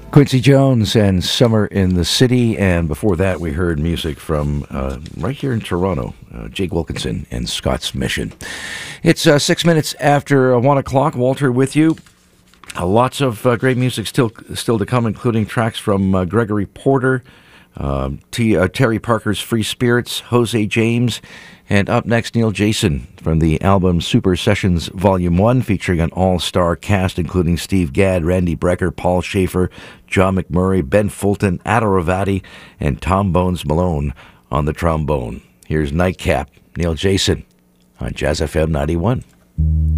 Quincy Jones and Summer in the City, and before that we heard music from right here in Toronto, Jake Wilkinson and Scott's Mission. It's 6 minutes after 1 o'clock. Walter with you. Lots of great music still to come, including tracks from Gregory Porter, Terry Parker's Free Spirits, Jose James, and up next, Neil Jason from the album Super Sessions Volume 1, featuring an all-star cast including Steve Gadd, Randy Brecker, Paul Schaefer, John McMurray, Ben Fulton, Ada Ravati, and Tom Bones Malone on the trombone. Here's Nightcap, Neil Jason on Jazz FM 91.